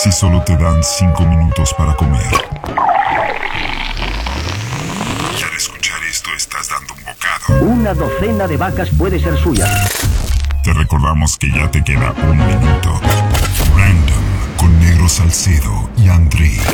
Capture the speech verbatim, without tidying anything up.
si solo te dan cinco minutos para comer? Y al escuchar esto estás dando un bocado. Una docena de vacas puede ser suya. Te recordamos que ya te queda un minuto. Random con Negro Salcedo y André.